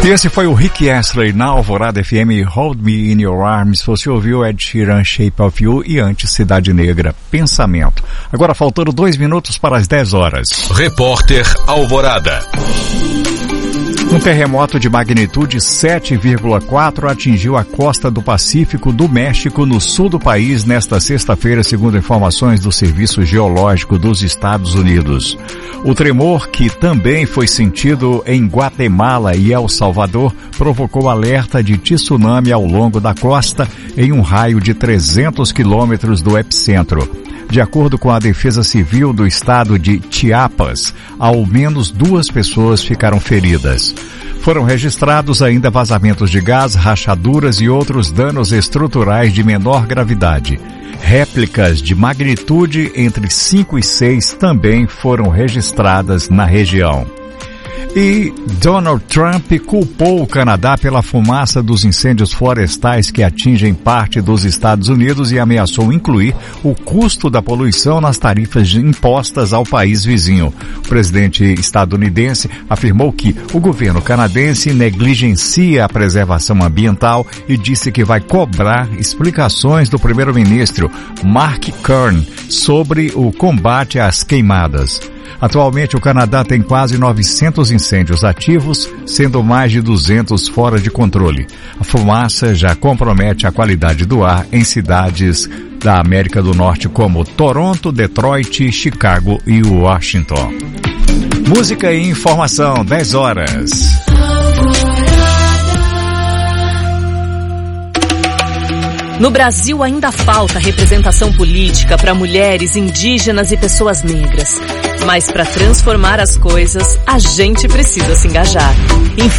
E esse foi o Rick Astley na Alvorada FM, Hold Me In Your Arms. Você ouviu Ed Sheeran, Shape of You, e antes Cidade Negra, Pensamento. Agora faltando 2 minutos para as 10 horas. Repórter Alvorada. Um terremoto de magnitude 7,4 atingiu a costa do Pacífico do México, no sul do país, nesta sexta-feira, segundo informações do Serviço Geológico dos Estados Unidos. O tremor, que também foi sentido em Guatemala e El Salvador, provocou alerta de tsunami ao longo da costa, em um raio de 300 quilômetros do epicentro. De acordo com a Defesa Civil do estado de Chiapas, ao menos 2 pessoas ficaram feridas. Foram registrados ainda vazamentos de gás, rachaduras e outros danos estruturais de menor gravidade. Réplicas de magnitude entre 5 e 6 também foram registradas na região. E Donald Trump culpou o Canadá pela fumaça dos incêndios florestais que atingem parte dos Estados Unidos e ameaçou incluir o custo da poluição nas tarifas impostas ao país vizinho. O presidente estadunidense afirmou que o governo canadense negligencia a preservação ambiental e disse que vai cobrar explicações do primeiro-ministro Mark Carney sobre o combate às queimadas. Atualmente, o Canadá tem quase 900 incêndios ativos, sendo mais de 200 fora de controle. A fumaça já compromete a qualidade do ar em cidades da América do Norte como Toronto, Detroit, Chicago e Washington. Música e informação, 10 horas. No Brasil ainda falta representação política para mulheres, indígenas e pessoas negras. Mas para transformar as coisas, a gente precisa se engajar.